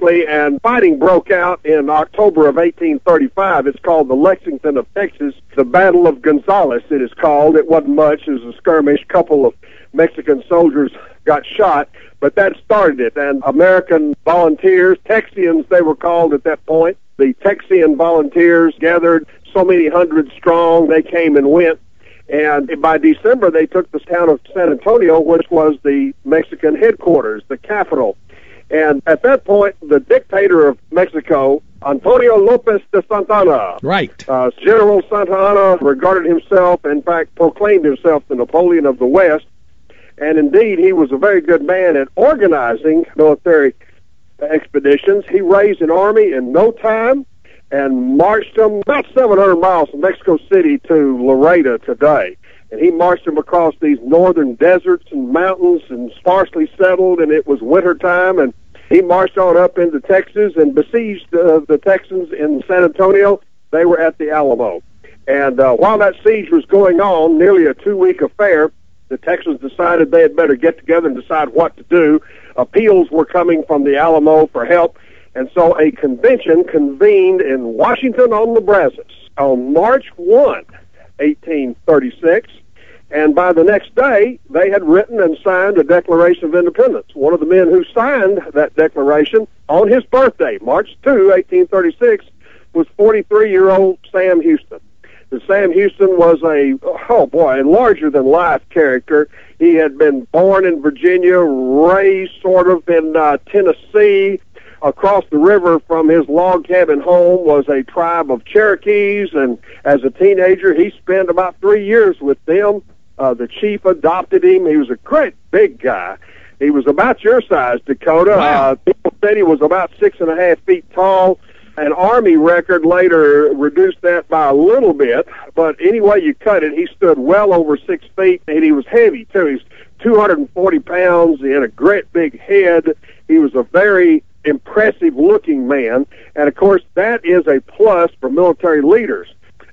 basically, and fighting broke out in October of 1835. It's called the Lexington of Texas, the Battle of Gonzales, it is called. It wasn't much. It was a skirmish. Couple of Mexican soldiers got shot, but that started it. And American volunteers, Texians they were called at that point, the Texian volunteers gathered so many hundred strong. They came and went. And by December, they took the town of San Antonio, which was the Mexican headquarters, the capital. And at that point, the dictator of Mexico, Antonio Lopez de Santa Anna, right. General Santa Anna regarded himself, in fact, proclaimed himself the Napoleon of the West. And indeed, he was a very good man at organizing military expeditions. He raised an army in no time and marched them about 700 miles from Mexico City to Laredo today. And he marched them across these northern deserts and mountains and sparsely settled, and it was wintertime, and he marched on up into Texas and besieged the Texans in San Antonio. They were at the Alamo. And while that siege was going on, nearly a 2-week affair, the Texans decided they had better get together and decide what to do. Appeals were coming from the Alamo for help. And so a convention convened in Washington on the Brazos on March 1, 1836. And by the next day, they had written and signed a Declaration of Independence. One of the men who signed that declaration on his birthday, March 2, 1836, was 43-year-old Sam Houston. And Sam Houston was a larger-than-life character. He had been born in Virginia, raised sort of in Tennessee. Across the river from his log cabin home was a tribe of Cherokees, and as a teenager, he spent about 3 years with them. The chief adopted him. He was a great big guy. He was about your size, Dakota. Wow. People said he was about 6.5 feet tall. An Army record later reduced that by a little bit, but any way you cut it, he stood well over 6 feet, and he was heavy, too. He's 240 pounds. He had a great big head. He was a very impressive-looking man, and, of course, that is a plus for military leaders.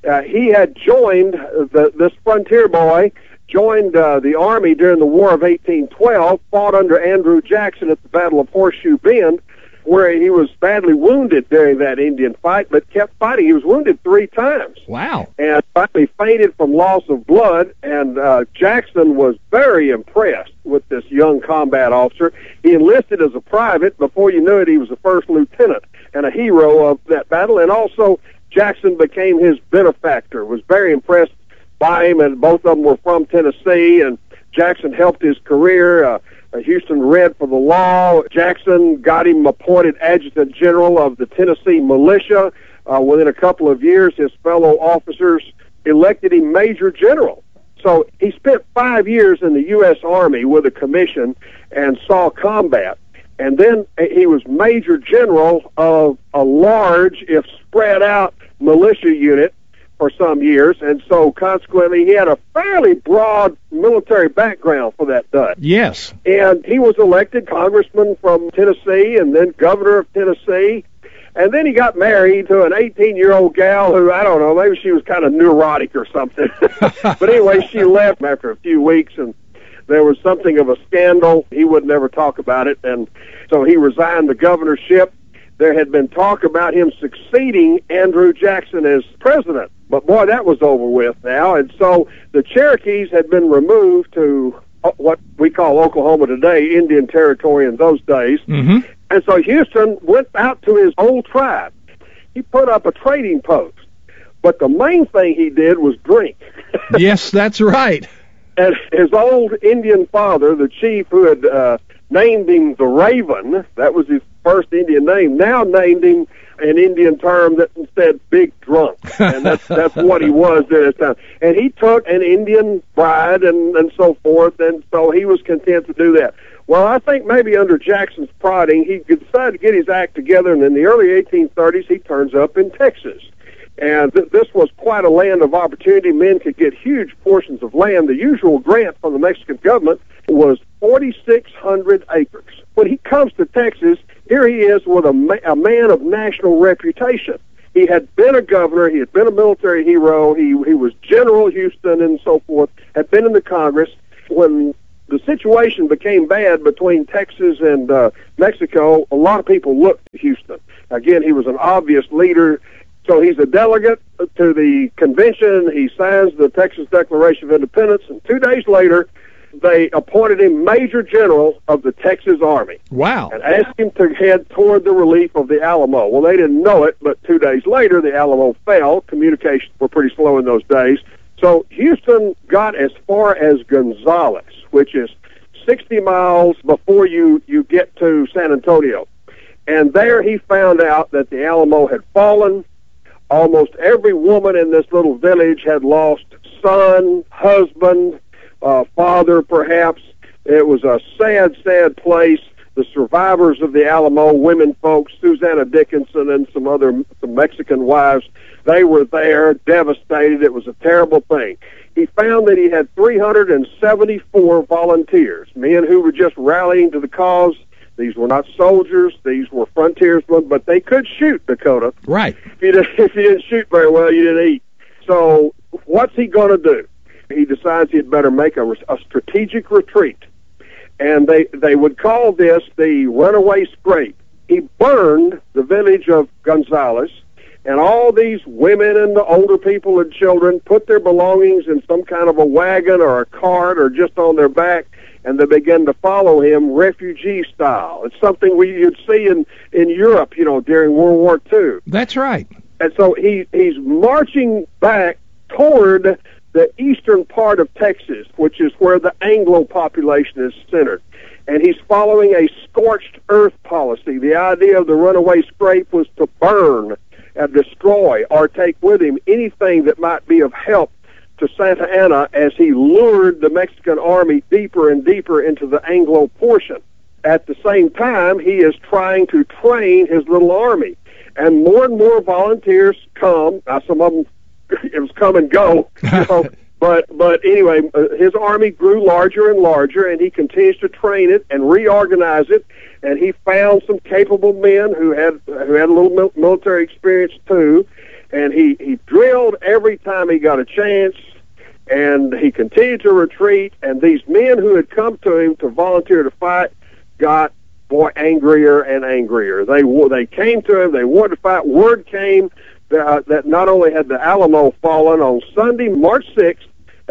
He had joined, this frontier boy, joined the Army during the War of 1812, fought under Andrew Jackson at the Battle of Horseshoe Bend, where he was badly wounded during that Indian fight, but kept fighting. He was wounded 3 times. Wow. And finally fainted from loss of blood, and Jackson was very impressed with this young combat officer. He enlisted as a private. Before you knew it, he was a first lieutenant and a hero of that battle, and also Jackson became his benefactor, was very impressed by him, and both of them were from Tennessee, and Jackson helped his career. Houston read for the law. Jackson got him appointed adjutant general of the Tennessee militia. Within a couple of years, his fellow officers elected him major general. So he spent 5 years in the U.S. Army with a commission and saw combat. And then he was major general of a large, if spread out, militia unit for some years, and so consequently he had a fairly broad military background for that done. Yes. And he was elected congressman from Tennessee and then governor of Tennessee, and then he got married to an 18-year-old gal who, I don't know, maybe she was kind of neurotic or something. But anyway, she left after a few weeks, and there was something of a scandal. He would never talk about it, and so he resigned the governorship. There had been talk about him succeeding Andrew Jackson as president. But, boy, that was over with now. And so the Cherokees had been removed to what we call Oklahoma today, Indian Territory in those days. Mm-hmm. And so Houston went out to his old tribe. He put up a trading post. But the main thing he did was drink. Yes, that's right. And his old Indian father, the chief who had named him the Raven, that was his first Indian name, now named him an Indian term that said big drunk. And that's what he was during this time. And he took an Indian bride and so forth, and so he was content to do that. Well, I think maybe under Jackson's prodding, he decided to get his act together, and in the early 1830s, he turns up in Texas. And this was quite a land of opportunity. Men could get huge portions of land. The usual grant from the Mexican government was 4,600 acres. When he comes to Texas, here he is with a man of national reputation. He had been a governor. He had been a military hero. He was General Houston and so forth, had been in the Congress. When the situation became bad between Texas and Mexico, a lot of people looked to Houston. Again, he was an obvious leader. So he's a delegate to the convention. He signs the Texas Declaration of Independence, and 2 days later, they appointed him Major General of the Texas Army. Wow. And asked him to head toward the relief of the Alamo. Well, they didn't know it, but 2 days later, the Alamo fell. Communications were pretty slow in those days. So Houston got as far as Gonzales, which is 60 miles before you get to San Antonio. And there he found out that the Alamo had fallen. Almost every woman in this little village had lost son, husband, father, perhaps. It was a sad, sad place. The survivors of the Alamo, women folks, Susanna Dickinson and some Mexican wives, they were there, devastated. It was a terrible thing. He found that he had 374 volunteers, men who were just rallying to the cause. These were not soldiers. These were frontiersmen, but they could shoot, Dakota. Right. If you didn't shoot very well, you didn't eat. So what's he going to do? He decides he'd better make a strategic retreat. And they would call this the runaway scrape. He burned the village of Gonzales, and all these women and the older people and children put their belongings in some kind of a wagon or a cart or just on their back, and they began to follow him refugee style. It's something you'd see in Europe, during World War II. That's right. And so he's marching back toward the eastern part of Texas, which is where the Anglo population is centered. And he's following a scorched earth policy. The idea of the runaway scrape was to burn and destroy or take with him anything that might be of help to Santa Anna as he lured the Mexican army deeper and deeper into the Anglo portion. At the same time, he is trying to train his little army. And more volunteers come. Now, some of them, it was come and go, but anyway, his army grew larger and larger, and he continues to train it and reorganize it. And he found some capable men who had a little military experience too. And he drilled every time he got a chance, and he continued to retreat. And these men who had come to him to volunteer to fight got angrier and angrier. They came to him. They wanted to fight. Word came that not only had the Alamo fallen on Sunday, March 6th,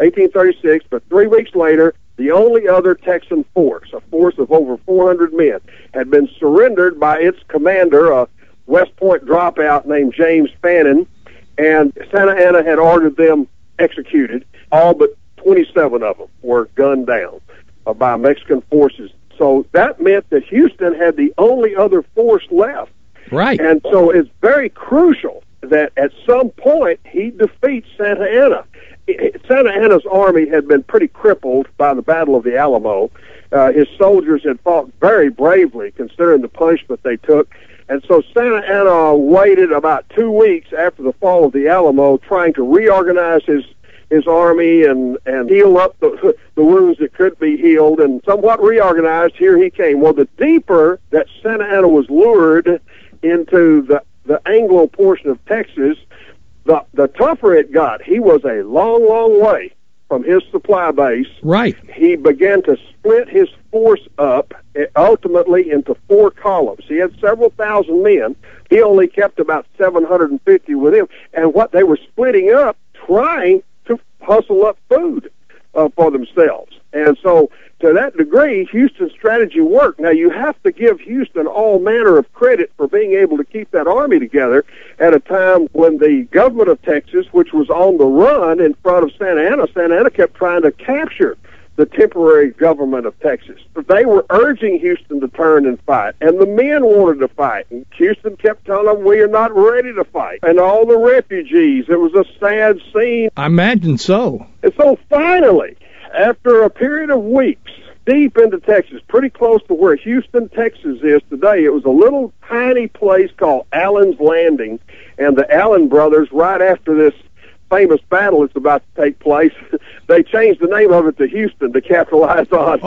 1836, but 3 weeks later, the only other Texan force, a force of over 400 men, had been surrendered by its commander, a West Point dropout named James Fannin, and Santa Anna had ordered them executed. All but 27 of them were gunned down by Mexican forces. So that meant that Houston had the only other force left. Right. And so it's very crucial that at some point he defeats Santa Anna. Santa Anna's army had been pretty crippled by the Battle of the Alamo. His soldiers had fought very bravely, considering the punishment they took. And so Santa Anna waited about 2 weeks after the fall of the Alamo, trying to reorganize his army and heal up the wounds that could be healed, and somewhat reorganized. Here he came. Well, the deeper that Santa Anna was lured into the Anglo portion of Texas, the tougher it got. He was a long, long way from his supply base. Right. He began to split his force up, ultimately into 4 columns. He had several thousand men. He only kept about 750 with him. And what they were splitting up, trying to hustle up food for themselves. And so, to that degree, Houston's strategy worked. Now, you have to give Houston all manner of credit for being able to keep that army together at a time when the government of Texas, which was on the run in front of Santa Anna kept trying to capture the temporary government of Texas. They were urging Houston to turn and fight, and the men wanted to fight. And Houston kept telling them, we are not ready to fight. And all the refugees, it was a sad scene. I imagine so. And so finally, after a period of weeks, deep into Texas, pretty close to where Houston, Texas is today, it was a little tiny place called Allen's Landing, and the Allen brothers, right after this famous battle that's about to take place, they changed the name of it to Houston to capitalize on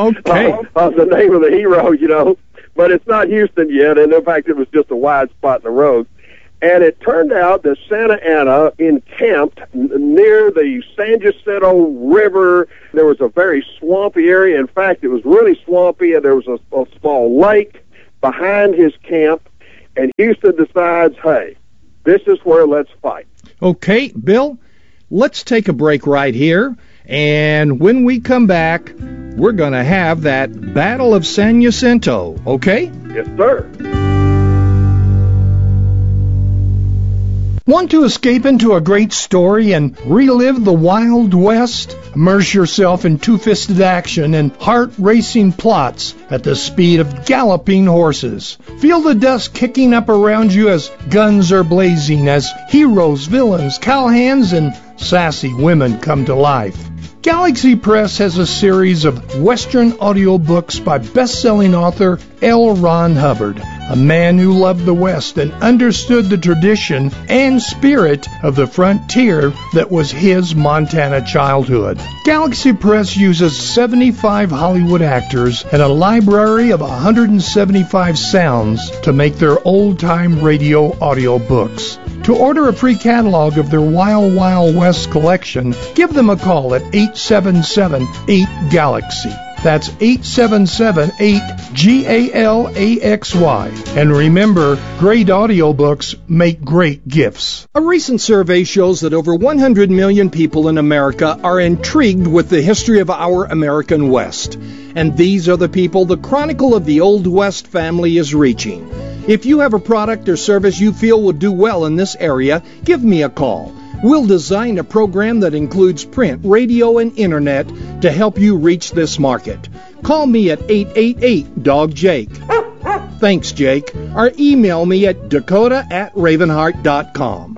the name of the hero, But it's not Houston yet, and in fact, it was just a wide spot in the road. And it turned out that Santa Anna encamped near the San Jacinto River. There was a very swampy area. In fact, it was really swampy, and there was a small lake behind his camp. And Houston decides, hey, this is where let's fight. Okay, Bill, let's take a break right here. And when we come back, we're going to have that Battle of San Jacinto, okay? Yes, sir. Want to escape into a great story and relive the Wild West? Immerse yourself in two-fisted action and heart-racing plots at the speed of galloping horses. Feel the dust kicking up around you as guns are blazing, as heroes, villains, cowhands, and sassy women come to life. Galaxy Press has a series of Western audiobooks by best-selling author L. Ron Hubbard, a man who loved the West and understood the tradition and spirit of the frontier that was his Montana childhood. Galaxy Press uses 75 Hollywood actors and a library of 175 sounds to make their old-time radio audiobooks. To order a free catalog of their Wild Wild West collection, give them a call at 877-8-GALAXY. That's 877-8-GALAXY. And remember, great audiobooks make great gifts. A recent survey shows that over 100 million people in America are intrigued with the history of our American West. And these are the people the Chronicle of the Old West family is reaching. If you have a product or service you feel will do well in this area, give me a call. We'll design a program that includes print, radio, and internet to help you reach this market. Call me at 888-DOG-JAKE. Thanks, Jake. Or email me at dakota@ravenheart.com.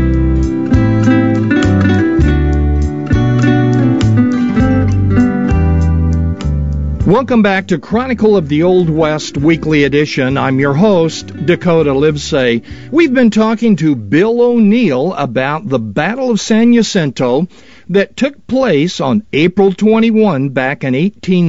Welcome back to Chronicle of the Old West Weekly Edition. I'm your host, Dakota Livesay. We've been talking to Bill O'Neill about the Battle of San Jacinto that took place on April 21 back in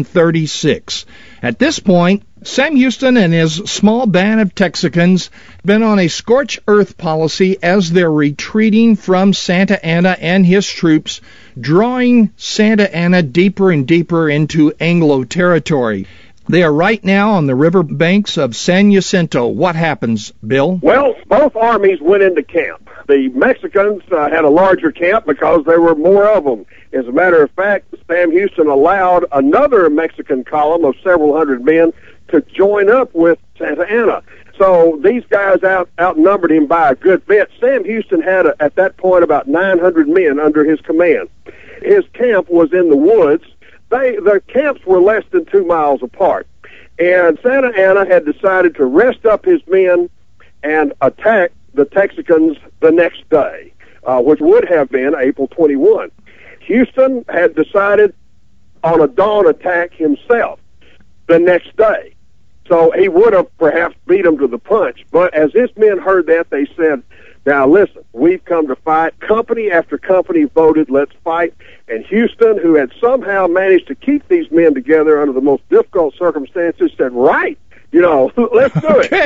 1836. At this point, Sam Houston and his small band of Texicans have been on a scorched earth policy as they're retreating from Santa Anna and his troops, drawing Santa Anna deeper and deeper into Anglo territory. They are right now on the river banks of San Jacinto. What happens, Bill? Well, both armies went into camp. The Mexicans had a larger camp because there were more of them. As a matter of fact, Sam Houston allowed another Mexican column of several hundred men to join up with Santa Anna. So these guys outnumbered him by a good bit. Sam Houston had, at that point, about 900 men under his command. His camp was in the woods. Their camps were less than 2 miles apart. And Santa Anna had decided to rest up his men and attack the Texicans the next day, which would have been April 21. Houston had decided on a dawn attack himself the next day. So he would have perhaps beat them to the punch. But as his men heard that, they said, now listen, we've come to fight. Company after company voted, let's fight. And Houston, who had somehow managed to keep these men together under the most difficult circumstances, said, right, let's do it.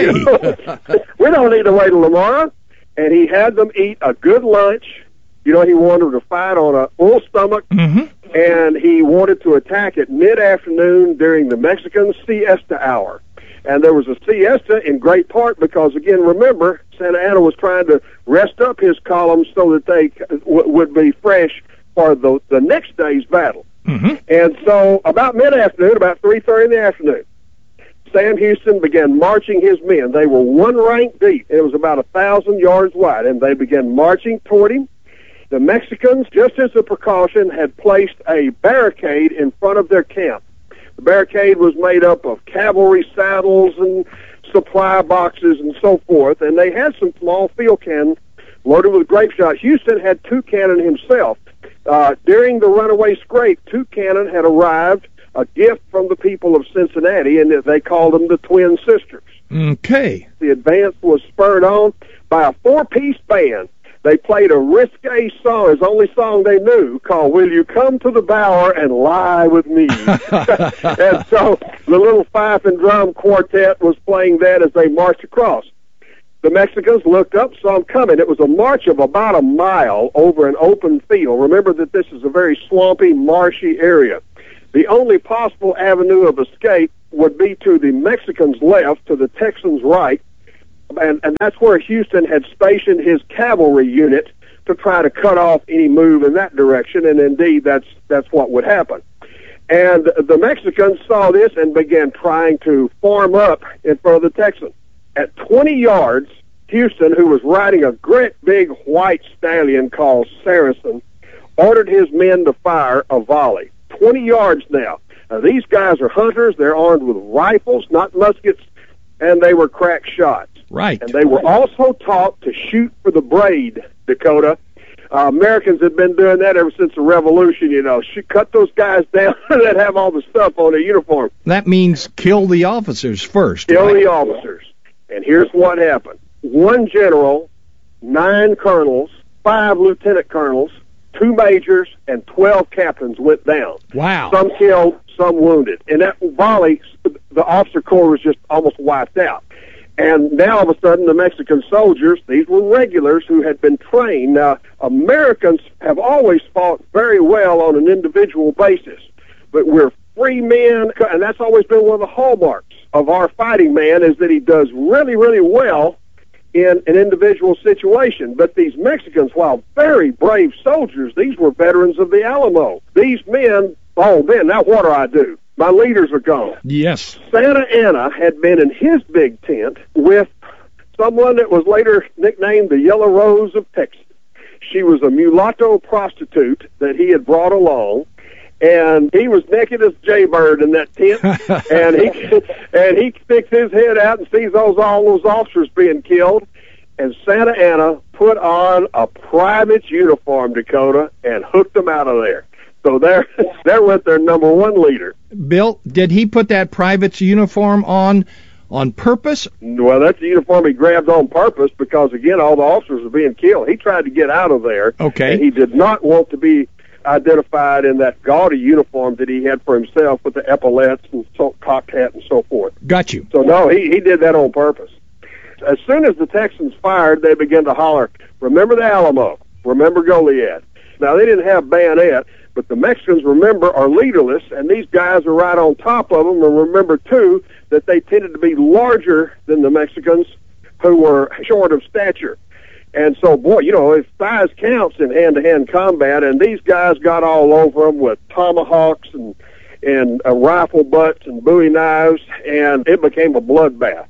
We don't need to wait till tomorrow. And he had them eat a good lunch. He wanted them to fight on a full stomach. Mm-hmm. And he wanted to attack at mid-afternoon during the Mexican siesta hour. And there was a siesta in great part because, again, remember, Santa Anna was trying to rest up his columns so that they would be fresh for the next day's battle. Mm-hmm. And so about mid-afternoon, about 3:30 in the afternoon, Sam Houston began marching his men. They were one rank deep. It was about 1,000 yards wide, and they began marching toward him. The Mexicans, just as a precaution, had placed a barricade in front of their camp. The barricade was made up of cavalry saddles and supply boxes and so forth, and they had some small field cannons loaded with grape shot. Houston had 2 cannon himself. During the runaway scrape, 2 cannon had arrived, a gift from the people of Cincinnati, and they called them the Twin Sisters. Okay. The advance was spurred on by a 4-piece band. They played a risque song, his only song they knew, called Will You Come to the Bower and Lie With Me? And so the little fife and drum quartet was playing that as they marched across. The Mexicans looked up, saw them coming. It was a march of about a mile over an open field. Remember that this is a very swampy, marshy area. The only possible avenue of escape would be to the Mexicans' left, to the Texans' right, and that's where Houston had stationed his cavalry unit to try to cut off any move in that direction, and indeed that's what would happen. And the Mexicans saw this and began trying to form up in front of the Texans. At 20 yards, Houston, who was riding a great big white stallion called Saracen, ordered his men to fire a volley. 20 yards now. Now, these guys are hunters. They're armed with rifles, not muskets, and they were crack shots. Right. And they were also taught to shoot for the braid, Dakota. Americans have been doing that ever since the Revolution, cut those guys down that have all the stuff on their uniform. That means kill the officers first. Kill the officers. And here's what happened. 1 general, 9 colonels, 5 lieutenant colonels, 2 majors, and 12 captains went down. Wow. Some killed, some wounded. In that volley, the officer corps was just almost wiped out. And now, all of a sudden, the Mexican soldiers, these were regulars who had been trained. Now, Americans have always fought very well on an individual basis, but we're free men, and that's always been one of the hallmarks of our fighting man, is that he does really, really well in an individual situation. But these Mexicans, while very brave soldiers, these were veterans of the Alamo. These men, now what do I do? My leaders are gone. Yes. Santa Anna had been in his big tent with someone that was later nicknamed the Yellow Rose of Texas. She was a mulatto prostitute that he had brought along, and he was naked as Jaybird in that tent, and he sticks his head out and sees all those officers being killed, and Santa Anna put on a private's uniform, Dakota, and hooked them out of there. So there went their number 1 leader. Bill, did he put that private's uniform on purpose? Well, that's the uniform he grabbed on purpose because, again, all the officers were being killed. He tried to get out of there. Okay. And he did not want to be identified in that gaudy uniform that he had for himself with the epaulets and cocked hat and so forth. Got you. So, no, he did that on purpose. As soon as the Texans fired, they began to holler, "Remember the Alamo. Remember Goliad." Now, they didn't have bayonet, but the Mexicans, remember, are leaderless, and these guys are right on top of them. And remember, too, that they tended to be larger than the Mexicans, who were short of stature. And so, boy, if size counts in hand-to-hand combat, and these guys got all over them with tomahawks and rifle butts and Bowie knives, and it became a bloodbath.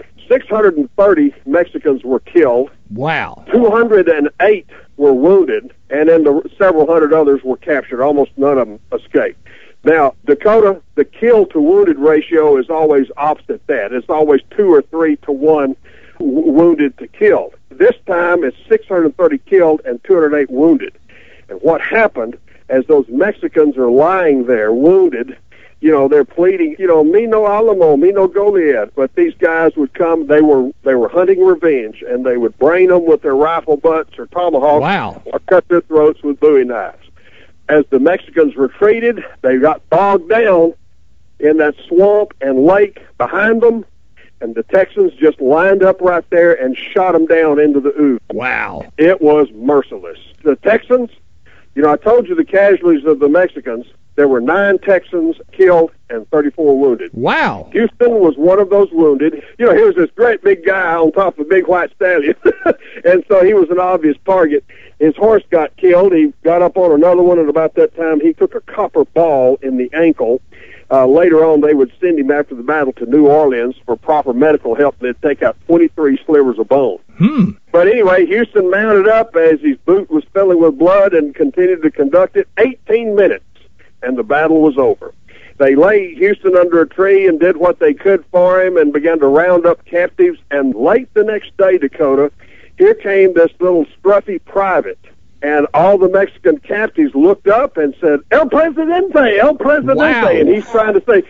630 Mexicans were killed. Wow. 208 were wounded, and then several hundred others were captured. Almost none of them escaped. Now, Dakota, the kill-to-wounded ratio is always opposite that. It's always 2 or 3 to 1 wounded to killed. This time, it's 630 killed and 208 wounded. And what happened, as those Mexicans are lying there wounded, they're pleading, me no Alamo, me no Goliad. But these guys would come, they were hunting revenge, and they would brain them with their rifle butts or tomahawks. Wow. Or cut their throats with Bowie knives. As the Mexicans retreated, they got bogged down in that swamp and lake behind them, and the Texans just lined up right there and shot them down into the ooze. Wow. It was merciless. The Texans, I told you the casualties of the Mexicans. There were 9 Texans killed and 34 wounded. Wow. Houston was one of those wounded. He was this great big guy on top of a big white stallion, and so he was an obvious target. His horse got killed. He got up on another one, and about that time he took a copper ball in the ankle. Later on, they would send him after the battle to New Orleans for proper medical help. They'd take out 23 slivers of bone. But anyway, Houston mounted up as his boot was filling with blood and continued to conduct it 18 minutes. And the battle was over. They lay Houston under a tree and did what they could for him and began to round up captives. And late the next day, Dakota, here came this little scruffy private. And all the Mexican captives looked up and said, El Presidente, El Presidente. Wow. And he's trying to say,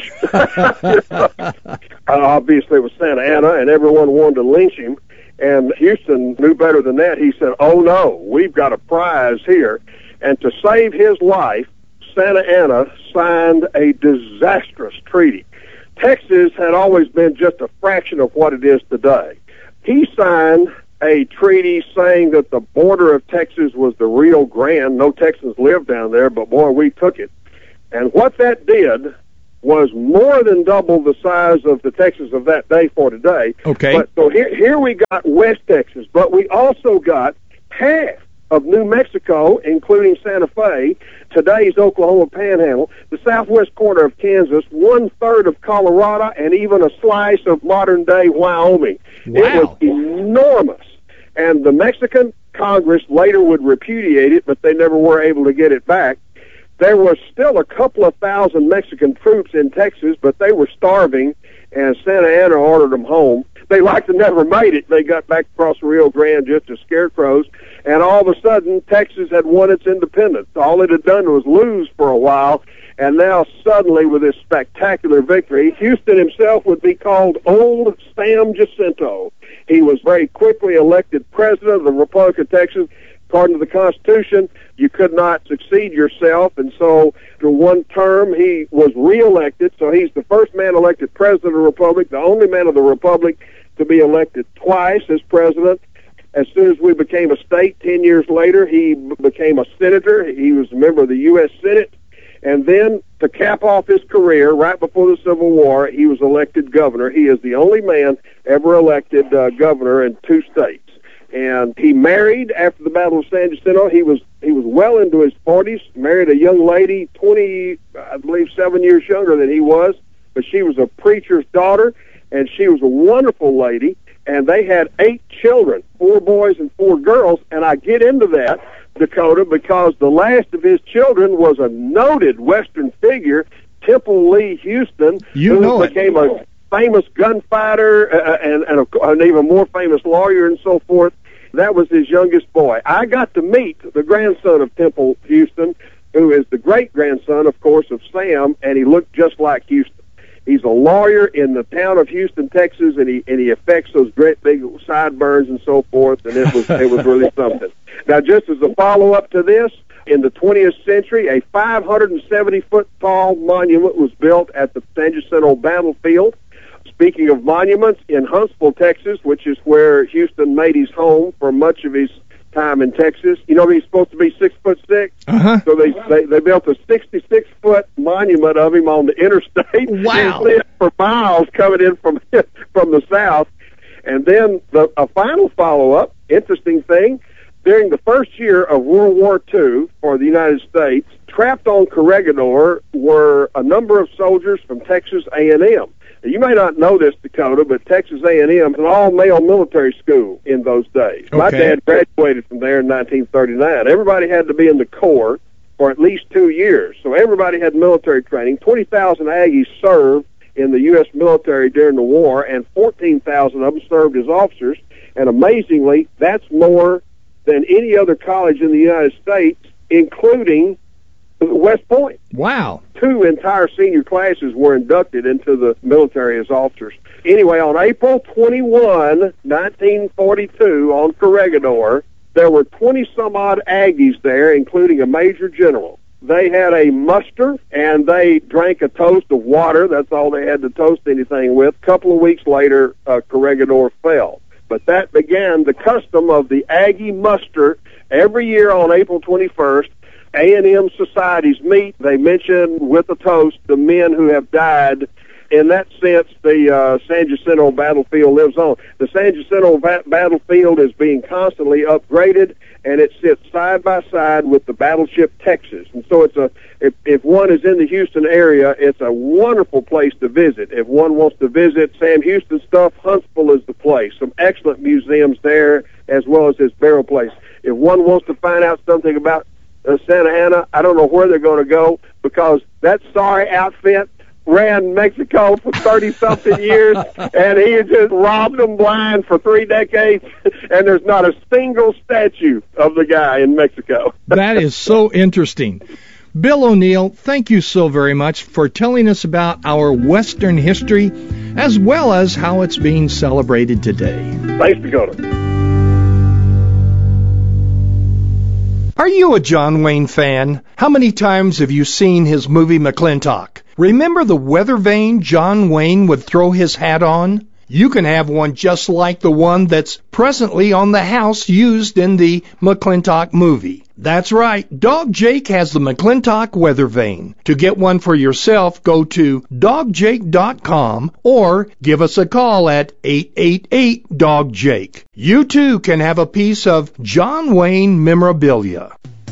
shh. Obviously, it was Santa Anna, and everyone wanted to lynch him. And Houston knew better than that. He said, oh, no, we've got a prize here. And to save his life, Santa Anna signed a disastrous treaty. Texas had always been just a fraction of what it is today. he signed a treaty saying that the border of Texas was the Rio Grande. No Texans lived down there, but boy, we took it. And what that did was more than double the size of the Texas of that day for today. Okay. But so here we got West Texas, but we also got half of New Mexico, including Santa Fe, today's Oklahoma Panhandle, the southwest corner of Kansas, 1/3 of Colorado, and even a slice of modern-day Wyoming. Wow. It was enormous. And the Mexican Congress later would repudiate it, but they never were able to get it back. There was still a couple of thousand Mexican troops in Texas, but they were starving, and Santa Anna ordered them home. They likely never made it. They got back across the Rio Grande just as scarecrows, and all of a sudden, Texas had won its independence. All it had done was lose for a while, and now suddenly, with this spectacular victory, Houston himself would be called Old Sam Jacinto. He was very quickly elected president of the Republic of Texas. According to the Constitution, you could not succeed yourself, and so for one term he was reelected. So he's the first man elected president of the Republic, the only man of the Republic to be elected twice as president. As soon as we became a state, 10 years later, he became a senator. He was a member of the U.S. Senate. And then, to cap off his career, right before the Civil War, he was elected governor. He is the only man ever elected governor in 2 states. And he married after the Battle of San Jacinto. He was well into his 40s, married a young lady, 7 years younger than he was, but she was a preacher's daughter, and she was a wonderful lady, and they had 8 children, 4 boys and 4 girls, and I get into that, Dakota, because the last of his children was a noted Western figure, Temple Lee Houston, who became a famous gunfighter and an even more famous lawyer and so forth. That was his youngest boy. I got to meet the grandson of Temple Houston, who is the great-grandson, of course, of Sam, and he looked just like Houston. He's a lawyer in the town of Houston, Texas, and he affects those great big sideburns and so forth, and it was really something. Now, just as a follow-up to this, in the 20th century, a 570-foot tall monument was built at the San Jacinto battlefield. Speaking of monuments, in Huntsville, Texas, which is where Houston made his home for much of his time in Texas, you know he's supposed to be 6'6". Uh-huh. So they built a 66-foot monument of him on the interstate. Wow! For miles coming in from the south. And then a final follow-up, interesting thing, during the first year of World War II for the United States, trapped on Corregidor were a number of soldiers from Texas A&M. You may not know this, Dakota, but Texas A&M is an all-male military school in those days. Okay. My dad graduated from there in 1939. Everybody had to be in the Corps for at least 2 years, so everybody had military training. 20,000 Aggies served in the U.S. military during the war, and 14,000 of them served as officers. And amazingly, that's more than any other college in the United States, including West Point. Wow. 2 entire senior classes were inducted into the military as officers. Anyway, on April 21, 1942, on Corregidor, there were 20-some-odd Aggies there, including a major general. They had a muster, and they drank a toast of water. That's all they had to toast anything with. A couple of weeks later, Corregidor fell. But that began the custom of the Aggie muster every year on April 21st. A&M societies meet. They mention with a toast the men who have died. In that sense, the San Jacinto battlefield lives on. The San Jacinto battlefield is being constantly upgraded, and it sits side by side with the battleship Texas. And so if one is in the Houston area, it's a wonderful place to visit. If one wants to visit Sam Houston stuff, Huntsville is the place. Some excellent museums there, as well as his burial place. If one wants to find out something about Santa Anna, I don't know where they're going to go, because that sorry outfit ran Mexico for 30-something years, and he had just robbed them blind for 3 decades, and there's not a single statue of the guy in Mexico. That is so interesting. Bill O'Neill, thank you so very much for telling us about our Western history, as well as how it's being celebrated today. Thanks, Dakota. Are you a John Wayne fan? How many times have you seen his movie McClintock? Remember the weather vane John Wayne would throw his hat on? You can have one just like the one that's presently on the house used in the McClintock movie. That's right, Dog Jake has the McClintock weather vane. To get one for yourself, go to dogjake.com or give us a call at 888-DOG-JAKE. You too can have a piece of John Wayne memorabilia.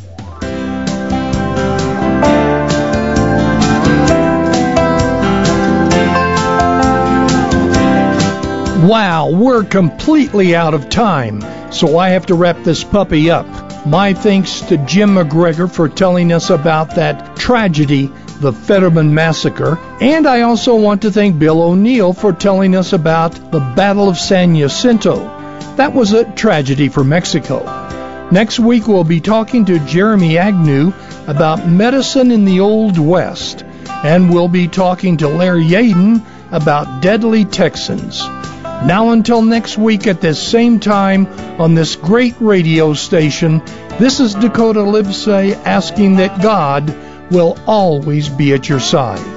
Wow, we're completely out of time, so I have to wrap this puppy up. My thanks to Jim McGregor for telling us about that tragedy, the Fetterman Massacre, and I also want to thank Bill O'Neill for telling us about the Battle of San Jacinto. That was a tragedy for Mexico. Next week we'll be talking to Jeremy Agnew about medicine in the Old West, and we'll be talking to Larry Yaden about deadly Texans. Now until next week at this same time on this great radio station, this is Dakota Livesay asking that God will always be at your side.